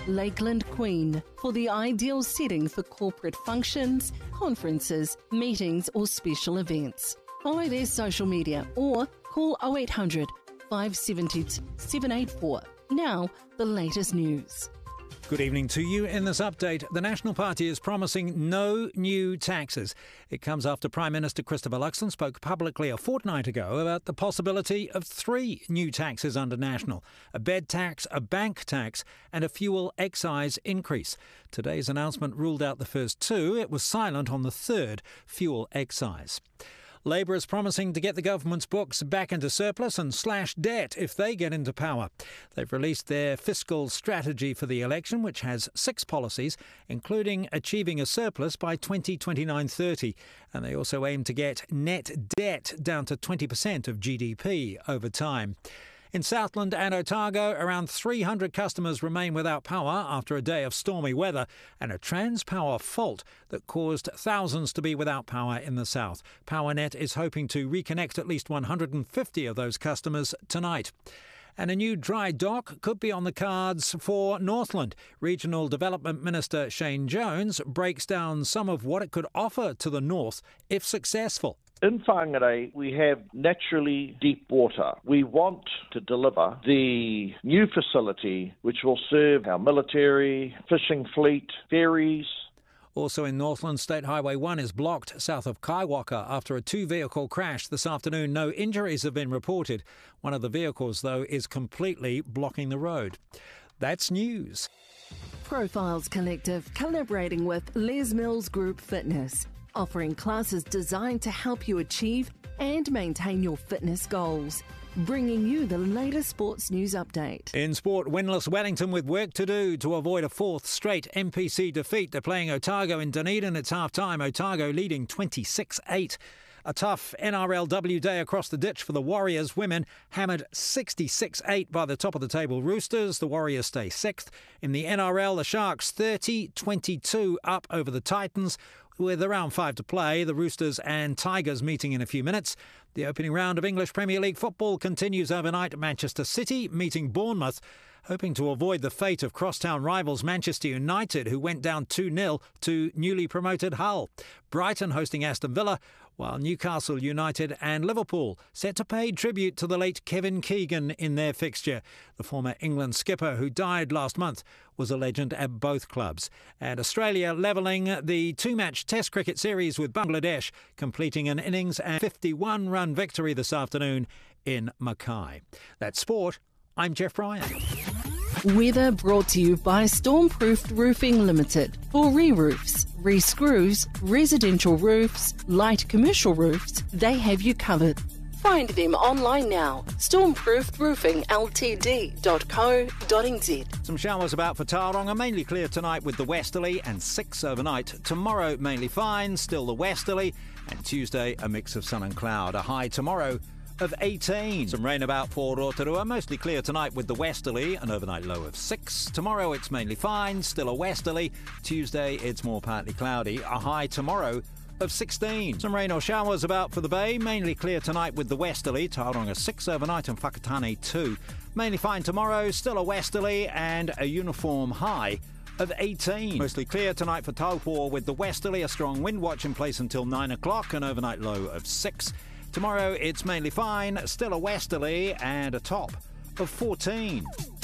Lakeland Queen, for the ideal setting for corporate functions, conferences, meetings or special events. Follow their social media or call 0800 570 784. Now, the latest news. Good evening to you. In this update, the National Party is promising no new taxes. It comes after Prime Minister Christopher Luxon spoke publicly a fortnight ago about the possibility of 3 new taxes under National: a bed tax, a bank tax and a fuel excise increase. Today's announcement ruled out the first 2. It was silent on the third, fuel excise. Labour is promising to get the government's books back into surplus and slash debt if they get into power. They've released their fiscal strategy for the election, which has 6 policies, including achieving a surplus by 2029-30. And they also aim to get net debt down to 20% of GDP over time. In Southland and Otago, around 300 customers remain without power after a day of stormy weather and a Transpower fault that caused thousands to be without power in the south. PowerNet is hoping to reconnect at least 150 of those customers tonight. And a new dry dock could be on the cards for Northland. Regional Development Minister Shane Jones breaks down some of what it could offer to the north if successful. In Whangarei, we have naturally deep water. We want to deliver the new facility which will serve our military, fishing fleet, ferries. Also in Northland, State Highway 1 is blocked south of Kaiwaka after a 2-vehicle crash this afternoon. No injuries have been reported. One of the vehicles, though, is completely blocking the road. That's news. Profiles Collective collaborating with Les Mills Group Fitness, offering classes designed to help you achieve and maintain your fitness goals. Bringing you the latest sports news update. In sport, winless Wellington with work to do to avoid a 4th straight NPC defeat. They're playing Otago in Dunedin. It's half-time. Otago leading 26-8. A tough NRLW day across the ditch for the Warriors. Women hammered 66-8 by the top of the table Roosters. The Warriors stay 6th. In the NRL, the Sharks 30-22 up over the Titans. With around 5 to play, the Roosters and Tigers meeting in a few minutes. The opening round of English Premier League football continues overnight. Manchester City meeting Bournemouth, hoping to avoid the fate of crosstown rivals Manchester United, who went down 2-0 to newly promoted Hull. Brighton hosting Aston Villa, while Newcastle United and Liverpool set to pay tribute to the late Kevin Keegan in their fixture. The former England skipper, who died last month, was a legend at both clubs. And Australia levelling the 2-match Test cricket series with Bangladesh, completing an innings and 51-run victory this afternoon in Mackay. That's sport. I'm Jeff Bryan. Weather brought to you by Stormproofed Roofing Limited. For re-roofs, re-screws, residential roofs, light commercial roofs, they have you covered. Find them online now. Stormproofedroofingltd.co.nz. Some showers about for Tauranga, mainly clear tonight with the westerly and 6 overnight. Tomorrow mainly fine, still the westerly, and Tuesday a mix of sun and cloud. A high tomorrow of 18. Some rain about for Rotorua, mostly clear tonight with the westerly, an overnight low of 6. Tomorrow it's mainly fine, still a westerly. Tuesday it's more partly cloudy, a high tomorrow of 16. Some rain or showers about for the Bay, mainly clear tonight with the westerly. Tauranga 6 overnight and Whakatane 2. Mainly fine tomorrow, still a westerly and a uniform high of 18. Mostly clear tonight for Taupo with the westerly, a strong wind watch in place until 9 o'clock, an overnight low of 6. Tomorrow it's mainly fine, still a westerly and a top of 14.